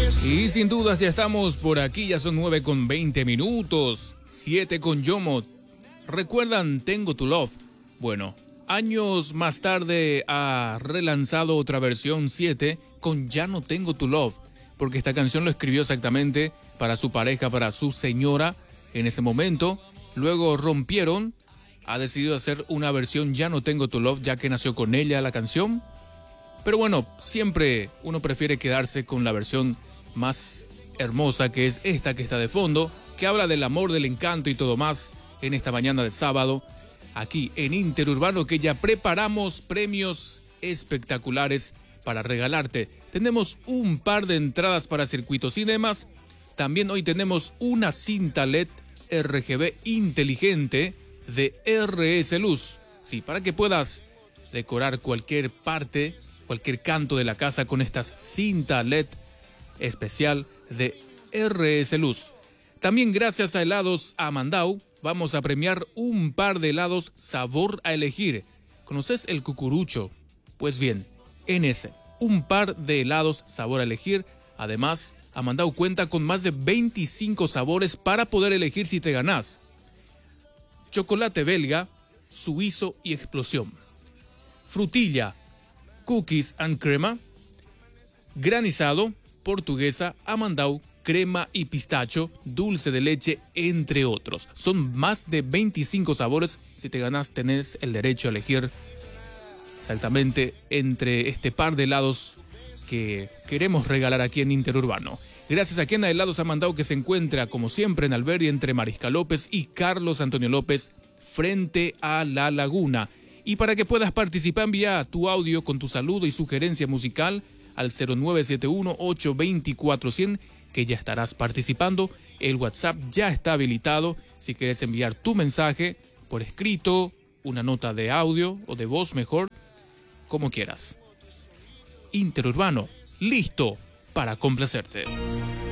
Y sin dudas ya estamos por aquí, ya son 9:20, 7 con Yomot. ¿Recuerdan Tengo Tu Love? Bueno, años más tarde ha relanzado otra versión 7 con Ya No Tengo Tu Love, porque esta canción lo escribió exactamente para su pareja, para su señora en ese momento. Luego rompieron, ha decidido hacer una versión Ya No Tengo Tu Love, ya que nació con ella la canción. Pero bueno, siempre uno prefiere quedarse con la versión más hermosa, que es esta que está de fondo, que habla del amor, del encanto y todo más en esta mañana de sábado, aquí en Interurbano, que ya preparamos premios espectaculares para regalarte. Tenemos un par de entradas para Circuito Cinemas. También hoy tenemos una cinta LED RGB inteligente de RS Luz. Sí, para que puedas decorar cualquier parte, cualquier canto de la casa con esta cinta LED especial de RS Luz. También gracias a Helados Amandau vamos a premiar un par de helados sabor a elegir. ¿Conoces el cucurucho? Pues bien, en ese, un par de helados sabor a elegir. Además, Amandau cuenta con más de 25 sabores para poder elegir si te ganás. Chocolate belga, suizo y explosión. Frutilla, cookies and crema. Granizado, portuguesa, Amandau, crema y pistacho, dulce de leche, entre otros. Son más de 25 sabores. Si te ganas, tenés el derecho a elegir exactamente entre este par de helados que queremos regalar aquí en Interurbano. Gracias a Kena Helados Amandau, que se encuentra, como siempre, en Alberdi, entre Mariscal López y Carlos Antonio López, frente a La Laguna. Y para que puedas participar, envía tu audio con tu saludo y sugerencia musical al 0971-824-100, que ya estarás participando. El WhatsApp ya está habilitado. Si quieres enviar tu mensaje por escrito, una nota de audio o de voz mejor, como quieras. Interurbano, listo para complacerte.